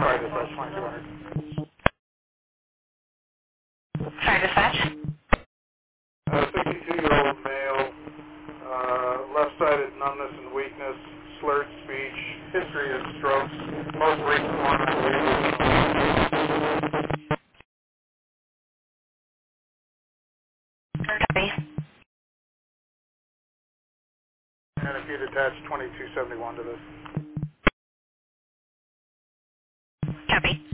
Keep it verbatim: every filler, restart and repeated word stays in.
Sorry, dispatch twenty-two hundred. Sorry, dispatch. Uh, sixty-two-year-old male, uh, left-sided numbness and weakness, slurred speech, history of strokes, most recent one, I believe, Copy. and if you'd attach twenty-two seventy-one to this. Copy.